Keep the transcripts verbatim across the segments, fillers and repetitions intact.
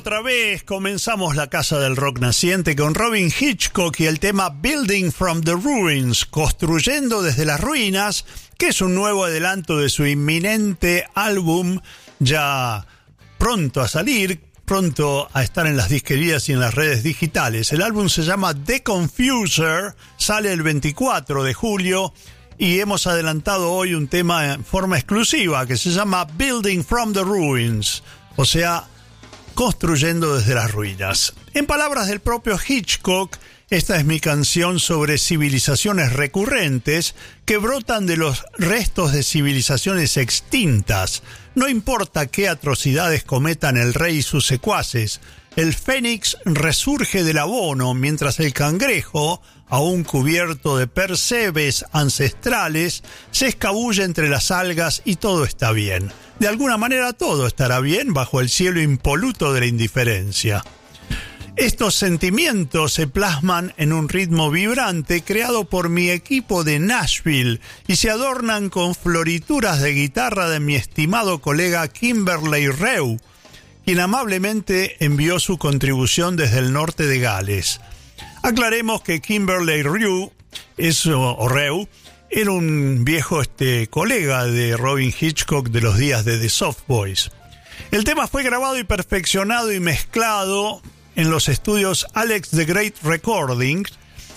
otra vez comenzamos la Casa del Rock Naciente con Robyn Hitchcock y el tema Building from the Ruins, Construyendo desde las Ruinas, que es un nuevo adelanto de su inminente álbum, ya pronto a salir, pronto a estar en las disquerías y en las redes digitales. El álbum se llama The Confuser, sale el veinticuatro de julio y hemos adelantado hoy un tema en forma exclusiva que se llama Building from the Ruins, o sea, construyendo desde las ruinas. En palabras del propio Hitchcock, esta es mi canción sobre civilizaciones recurrentes que brotan de los restos de civilizaciones extintas. No importa qué atrocidades cometan el rey y sus secuaces, el fénix resurge del abono mientras el cangrejo, aún cubierto de percebes ancestrales, se escabulle entre las algas y todo está bien. De alguna manera todo estará bien bajo el cielo impoluto de la indiferencia. Estos sentimientos se plasman en un ritmo vibrante creado por mi equipo de Nashville y se adornan con florituras de guitarra de mi estimado colega Kimberley Rew, quien amablemente envió su contribución desde el norte de Gales. Aclaremos que Kimberley Rew, es, o Rew, era un viejo este, colega de Robyn Hitchcock de los días de The Soft Boys. El tema fue grabado y perfeccionado y mezclado en los estudios Alex the Great Recordings.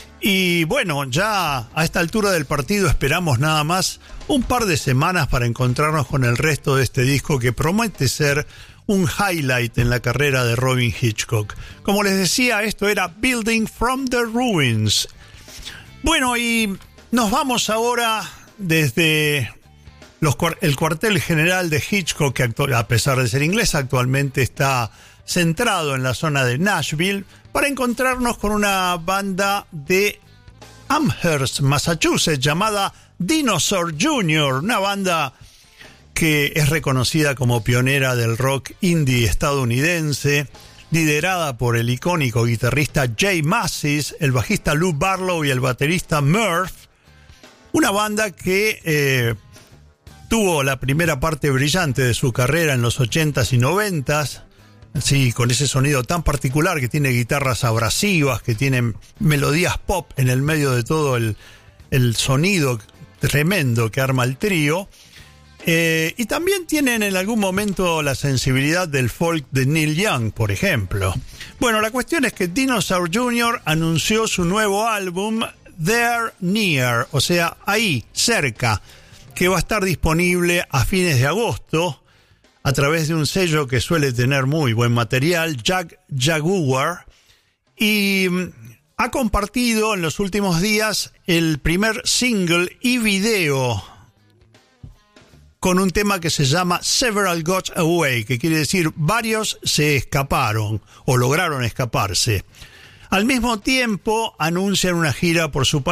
Y bueno, ya a esta altura del partido esperamos nada más un par de semanas para encontrarnos con el resto de este disco que promete ser un highlight en la carrera de Robyn Hitchcock. Como les decía, esto era Building from the Ruins. Bueno, y nos vamos ahora desde los, el cuartel general de Hitchcock, que actu- a pesar de ser inglés, actualmente está centrado en la zona de Nashville, para encontrarnos con una banda de Amherst, Massachusetts, llamada Dinosaur junior, una banda que es reconocida como pionera del rock indie estadounidense, liderada por el icónico guitarrista Jay Mascis, el bajista Lou Barlow y el baterista Murph. Una banda que eh, tuvo la primera parte brillante de su carrera en los ochentas y noventas, sí, con ese sonido tan particular que tiene guitarras abrasivas, que tienen melodías pop en el medio de todo el, el sonido tremendo que arma el trío. Eh, y también tienen en algún momento la sensibilidad del folk de Neil Young, por ejemplo. Bueno, la cuestión es que Dinosaur junior anunció su nuevo álbum There Near, o sea, ahí, cerca, que va a estar disponible a fines de agosto a través de un sello que suele tener muy buen material, Jag Jaguar, y ha compartido en los últimos días el primer single y video con un tema que se llama Several Got Away, que quiere decir varios se escaparon o lograron escaparse. Al mismo tiempo anuncian una gira por su país